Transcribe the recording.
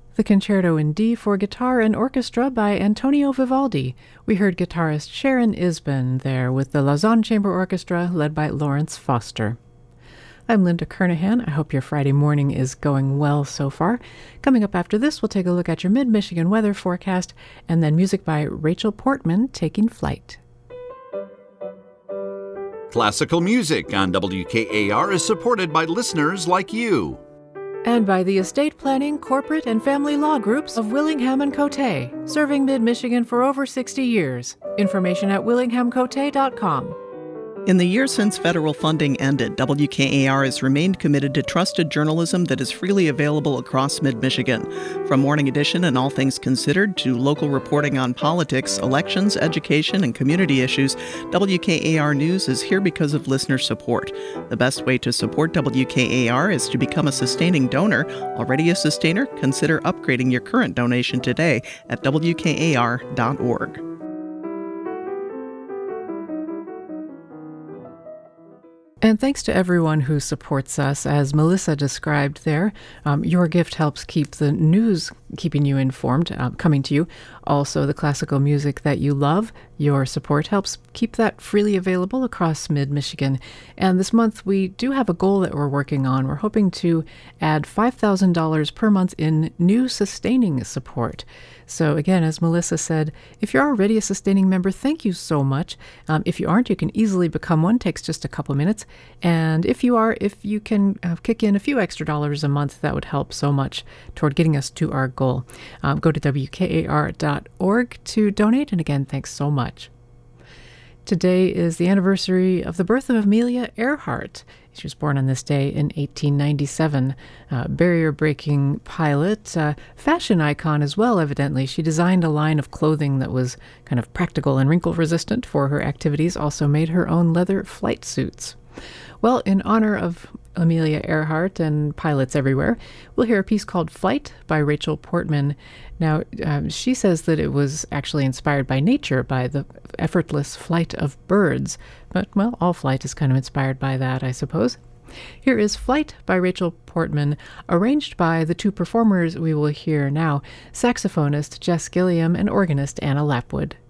The Concerto in D for Guitar and Orchestra by Antonio Vivaldi. We heard guitarist Sharon Isbin there with the Lausanne Chamber Orchestra led by Lawrence Foster. I'm Linda Kernahan. I hope your Friday morning is going well so far. Coming up after this, we'll take a look at your mid-Michigan weather forecast and then music by Rachel Portman, Taking Flight. Classical music on WKAR is supported by listeners like you. And by the estate planning, corporate, and family law groups of Willingham & Cote, serving mid-Michigan for over 60 years. Information at willinghamcote.com. In the years since federal funding ended, WKAR has remained committed to trusted journalism that is freely available across mid-Michigan. From Morning Edition and All Things Considered to local reporting on politics, elections, education, and community issues, WKAR News is here because of listener support. The best way to support WKAR is to become a sustaining donor. Already a sustainer? Consider upgrading your current donation today at WKAR.org. And thanks to everyone who supports us. As Melissa described there, your gift helps keep the news keeping you informed, coming to you. Also, the classical music that you love, your support helps keep that freely available across mid-Michigan. And this month, we do have a goal that we're working on. We're hoping to add $5,000 per month in new sustaining support. So again, as Melissa said, if you're already a sustaining member, thank you so much. If you aren't, you can easily become one. It takes just a couple minutes. And if you are, if you can kick in a few extra dollars a month, that would help so much toward getting us to our goal. Go to WKAR.org to donate. And again, thanks so much. Today is the anniversary of the birth of Amelia Earhart. She was born on this day in 1897. Barrier-breaking pilot, fashion icon as well, evidently. She designed a line of clothing that was kind of practical and wrinkle-resistant for her activities, also made her own leather flight suits. Well, in honor of Amelia Earhart and pilots everywhere, we'll hear a piece called Flight by Rachel Portman. Now, she says that it was actually inspired by nature, by the effortless flight of birds. But, well, all flight is kind of inspired by that, I suppose. Here is Flight by Rachel Portman, arranged by the two performers we will hear now, saxophonist Jess Gilliam and organist Anna Lapwood.